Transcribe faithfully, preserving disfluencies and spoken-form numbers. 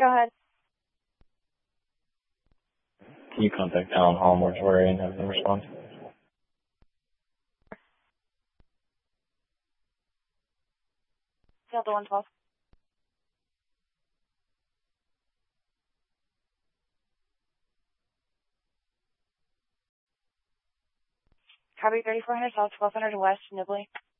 Go ahead. Can you contact Allen Hall Mortuary and have them respond? Delta one twelve. Copy thirty-four hundred South, twelve hundred West, Nibley.